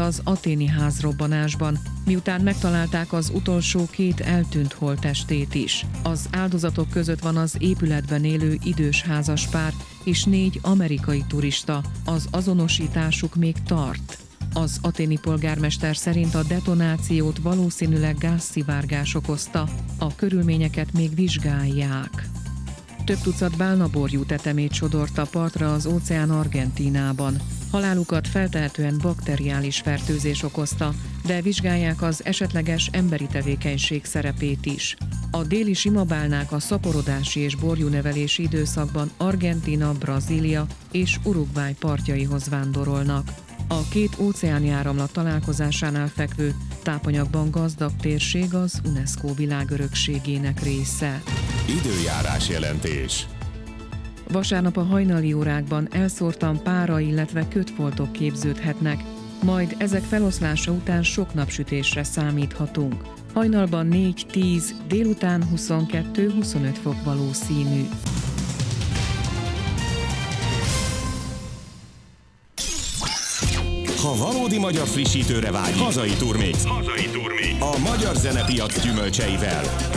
az athéni házrobbanásban, miután megtalálták az utolsó 2 eltűnt holttestét is. Az áldozatok között van az épületben élő idős házaspár és 4 amerikai turista, az azonosításuk még tart. Az athéni polgármester szerint a detonációt valószínűleg gázszivárgás okozta, a körülményeket még vizsgálják. Több tucat bálnaborjú tetemét sodorta partra az óceán Argentínában. Halálukat feltehetően bakteriális fertőzés okozta, de vizsgálják az esetleges emberi tevékenység szerepét is. A déli simabálnák a szaporodási és borjúnevelési időszakban Argentína, Brazília és Uruguay partjaihoz vándorolnak. A 2 óceáni áramlat találkozásánál fekvő, tápanyagban gazdag térség az UNESCO világörökségének része. Időjárás jelentés. Vasárnap a hajnali órákban elszórtan pára, illetve kötfoltok képződhetnek, majd ezek feloszlása után sok napsütésre számíthatunk. Hajnalban 4-10, délután 22-25 fok valószínű. Ha valódi magyar frissítőre vágy, hazai turmix. A magyar zenepiac gyümölcseivel.